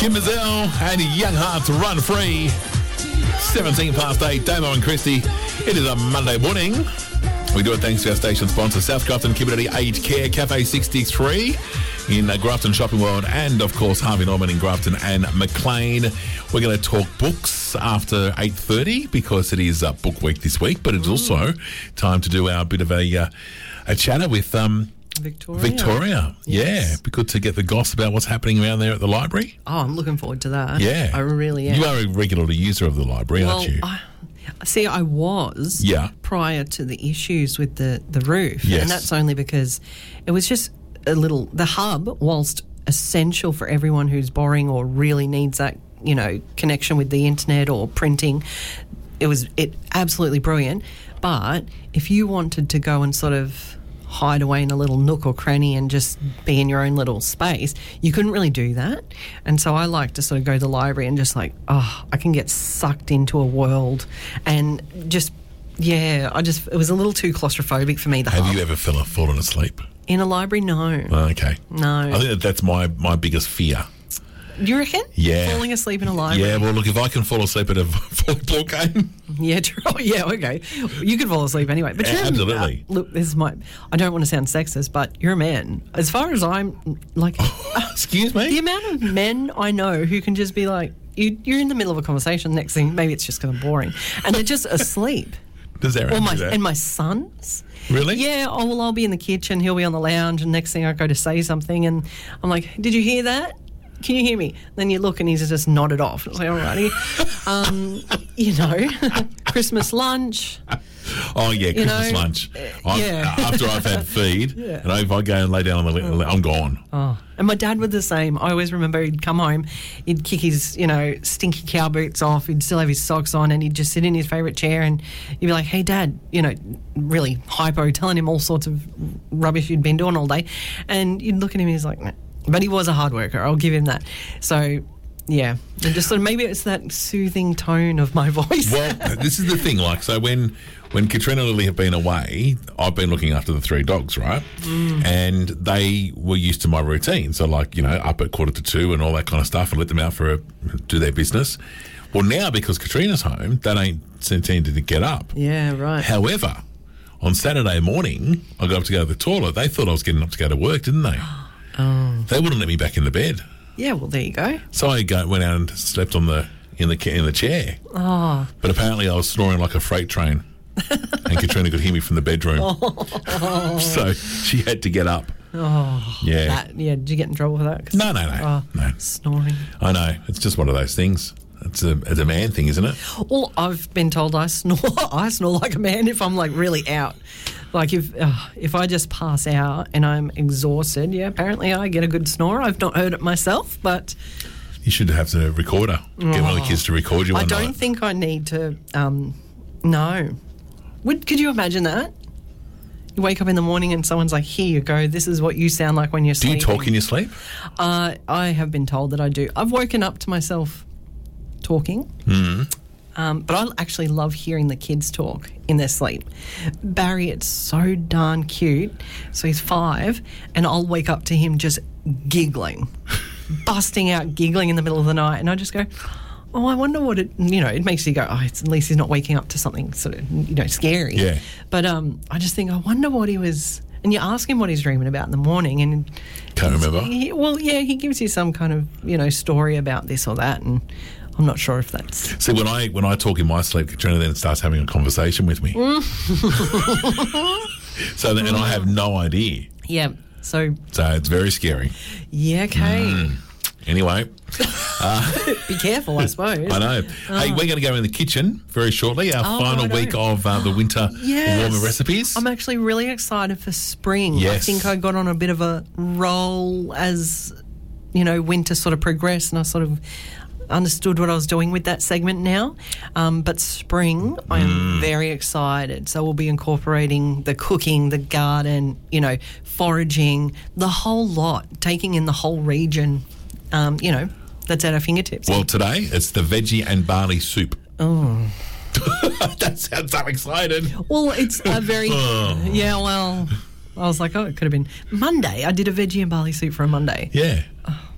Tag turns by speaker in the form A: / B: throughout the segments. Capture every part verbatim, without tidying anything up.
A: Kim Mazel and Young Hearts Run Free. seventeen past eight, Damo and Christy. It is a Monday morning. We do it thanks to our station sponsor, South Grafton Community Aged Care, Cafe sixty-three in uh, Grafton Shopping World, and, of course, Harvey Norman in Grafton and Maclean. We're going to talk books after eight thirty because it is uh, book week this week, but it's mm. also time to do our bit of a, uh, a chatter with... Um,
B: Victoria.
A: Victoria,
B: yes.
A: yeah. Be good to get the gossip about what's happening around there at the library.
B: Oh, I'm looking forward to that.
A: Yeah.
B: I really am.
A: You are a regular user of the library,
B: well,
A: aren't you?
B: I, see, I was
A: yeah.
B: prior to the issues with the, the roof.
A: Yes.
B: And that's only because it was just a little... The hub, whilst essential for everyone who's borrowing or really needs that, you know, connection with the internet or printing, it was it absolutely brilliant. But if you wanted to go and sort of... hide away in a little nook or cranny and just be in your own little space, you couldn't really do that. And so I like to sort of go to the library and just like, oh, I can get sucked into a world and just, yeah, I just, it was a little too claustrophobic for me. The
A: Have
B: hub.
A: you ever fell, fallen asleep?
B: In a library? No.
A: Oh, okay.
B: No.
A: I think that that's my, my biggest fear.
B: Do you reckon?
A: Yeah.
B: Falling asleep in a library?
A: Yeah, well, look, if I can fall asleep at a volleyball game.
B: Yeah, true. Oh, yeah, okay. You could fall asleep anyway. But
A: Yeah,
B: you're,
A: absolutely.
B: Uh, look, this is my... I don't want to sound sexist, but you're a man. As far as I'm, like...
A: Excuse me?
B: The amount of men I know who can just be like, you, you're in the middle of a conversation, next thing, maybe it's just kind of boring, and they're just asleep.
A: Does that
B: Or my,
A: do that?
B: and my sons...
A: Really?
B: Yeah, oh, well, I'll be in the kitchen, he'll be on the lounge, and next thing I go to say something, and I'm like, did you hear that? Can you hear me? Then you look and he's just nodded off. It's like, alrighty. um, you know, Christmas lunch.
A: Oh, yeah,
B: You
A: Christmas
B: know,
A: lunch.
B: uh,
A: I'm,
B: yeah.
A: After I've had feed,
B: Yeah.
A: and if I go and lay down on the li- I'm gone.
B: Oh, and my dad was the same. I always remember he'd come home, he'd kick his, you know, stinky cow boots off, he'd still have his socks on, and he'd just sit in his favourite chair, and you'd be like, hey, Dad, you know, really hypo, telling him all sorts of rubbish you'd been doing all day, and you'd look at him and he's like, nah. But he was a hard worker, I'll give him that. So, yeah, and just sort of maybe it's that soothing tone of my voice.
A: Well, this is the thing, like, so when when Katrina and Lily have been away, I've been looking after the three dogs, right? Mm. And they were used to my routine. So, like, you know, up at quarter to two and all that kind of stuff and let them out for a, do their business. Well, now, because Katrina's home, they don't seem to get up.
B: Yeah, right.
A: However, on Saturday morning, I got up to go to the toilet. They thought I was getting up to go to work, didn't they?
B: Oh.
A: They wouldn't let me back in the bed.
B: Yeah, well, there you go.
A: So I go, went out and slept on the in the in the chair.
B: Oh.
A: But apparently I was snoring like a freight train, and Katrina could hear me from the bedroom. Oh. So she had to get up.
B: Oh.
A: Yeah.
B: That, yeah. Did you get in trouble for that? 'Cause,
A: No, no, no,
B: oh,
A: no.
B: Snoring.
A: I know. It's just one of those things. It's a it's a man thing, isn't it?
B: Well, I've been told I snore. I snore like a man if I'm like really out. Like if uh, if I just pass out and I'm exhausted, yeah, apparently I get a good snore. I've not heard it myself, but
A: You should have the recorder. Get
B: Oh.
A: one of the kids to record you one
B: I don't
A: night.
B: think I need to. Um, no, would could you imagine that? You wake up in the morning and someone's like, "Here you go. This is what you sound like when you're
A: Do you
B: sleeping."
A: talk in your sleep?
B: Uh, I have been told that I do. I've woken up to myself talking.
A: Mm.
B: Um, but I actually love hearing the kids talk in their sleep. Barry, it's so darn cute. So he's five, and I'll wake up to him just giggling, busting out giggling in the middle of the night, and I just go, oh, I wonder what it, you know, it makes you go, oh, it's, at least he's not waking up to something sort of, you know, scary.
A: Yeah.
B: But um, I just think, I wonder what he was, and you ask him what he's dreaming about in the morning, and
A: Can't remember.
B: he, well, yeah, he gives you some kind of, you know, story about this or that, and I'm not sure if that's...
A: See, when I when I talk in my sleep, Katrina then starts having a conversation with me. So, then, and I have no idea.
B: Yeah, so...
A: So it's very scary.
B: Yeah, okay.
A: Mm. Anyway,
B: Be careful, I suppose.
A: I know. Hey, we're going to go in the kitchen very shortly. Our
B: Oh,
A: final
B: righto.
A: week of uh, the winter
B: Yes.
A: warmer recipes.
B: I'm actually really excited for spring. I
A: Yes.
B: think I got on a bit of a roll as, you know, winter sort of progressed, and I sort of understood what I was doing with that segment now. Um, but spring, I am
A: Mm.
B: very excited. So we'll be incorporating the cooking, the garden, you know, foraging, the whole lot, taking in the whole region, um, you know, that's at our fingertips.
A: Well, today it's the veggie and barley soup.
B: Oh.
A: That sounds so excited.
B: Well, it's a very,
A: Oh.
B: yeah, well, I was like, oh, it could have been Monday. I did a veggie and barley soup for a Monday.
A: Yeah.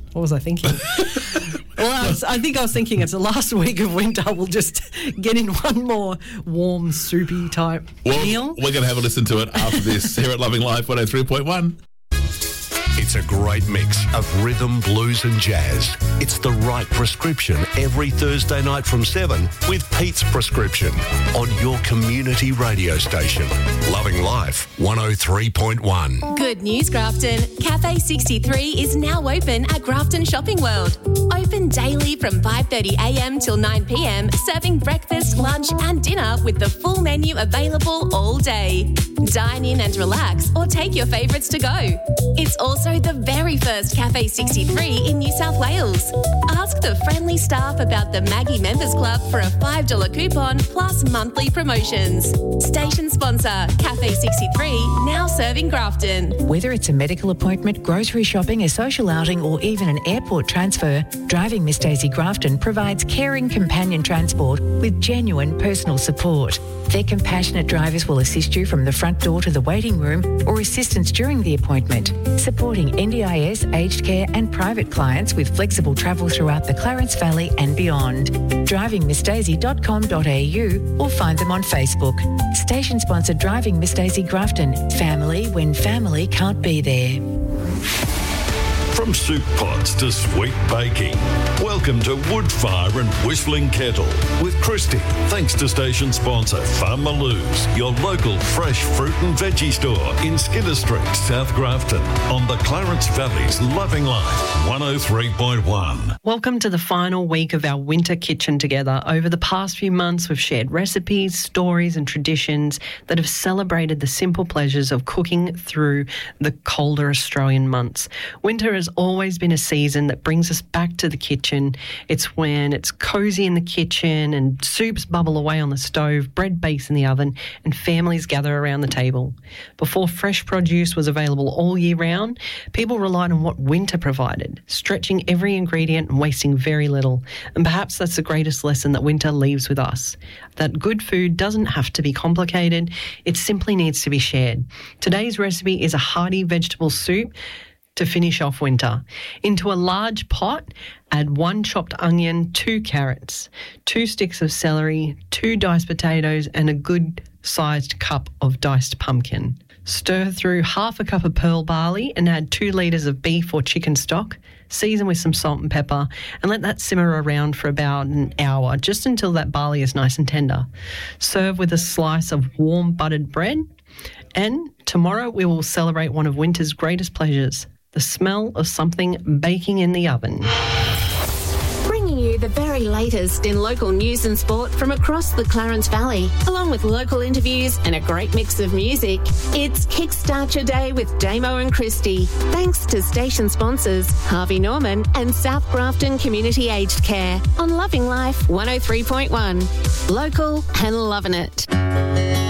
B: What was I thinking? Well, I, was, I think I was thinking it's the last week of winter. We'll just get in one more warm, soupy type
A: well,
B: meal.
A: We're going to have a listen to it after this here at Loving Life one oh three point one.
C: It's a great mix of rhythm, blues and jazz. It's the right prescription every Thursday night from seven with Pete's Prescription on your community radio station. Loving Life one oh three point one.
D: Good news, Grafton. Cafe sixty-three is now open at Grafton Shopping World. Open daily from five thirty a m till nine p m, serving breakfast, lunch and dinner with the full menu available all day. Dine in and relax or take your favourites to go. It's also the very first Cafe sixty-three in New South Wales. Ask the friendly staff about the Maggie Members Club for a five dollar coupon plus monthly promotions. Station sponsor, Cafe sixty-three, now serving Grafton.
E: Whether it's a medical appointment, grocery shopping, a social outing or even an airport transfer, Driving Miss Daisy Grafton provides caring companion transport with genuine personal support. Their compassionate drivers will assist you from the front door to the waiting room or assistance during the appointment, supporting N D I S, aged care and private clients with flexible travel throughout the Clarence Valley and beyond. driving miss daisy dot com dot a u or find them on Facebook. Station sponsor Driving Miss Daisy Grafton. Family when family can't be there.
F: From soup pots to sweet baking, welcome to Woodfire and Whistling Kettle with Christy. Thanks to station sponsor Farm Maloos, your local fresh fruit and veggie store in Skinner Street, South Grafton, on the Clarence Valley's Loving Life one oh three point one.
B: Welcome to the final week of our winter kitchen together. Over the past few months, we've shared recipes, stories and traditions that have celebrated the simple pleasures of cooking through the colder Australian months. Winter has always been a season that brings us back to the kitchen. It's when it's cosy in the kitchen and soups bubble away on the stove, bread bakes in the oven and families gather around the table. Before fresh produce was available all year round, people relied on what winter provided, stretching every ingredient and wasting very little. And perhaps that's the greatest lesson that winter leaves with us, that good food doesn't have to be complicated, it simply needs to be shared. Today's recipe is a hearty vegetable soup to finish off winter. Into a large pot, add one chopped onion, two carrots, two sticks of celery, two diced potatoes and a good-sized cup of diced pumpkin. Stir through half a cup of pearl barley and add two litres of beef or chicken stock. Season with some salt and pepper and let that simmer around for about an hour, just until that barley is nice and tender. Serve with a slice of warm buttered bread. And tomorrow we will celebrate one of winter's greatest pleasures, the smell of something baking in the oven.
D: Bringing you the very latest in local news and sport from across the Clarence Valley, along with local interviews and a great mix of music. It's Kickstart Your Day with Damo and Christy. Thanks to station sponsors Harvey Norman and South Grafton Community Aged Care on Loving Life one oh three point one. Local and loving it.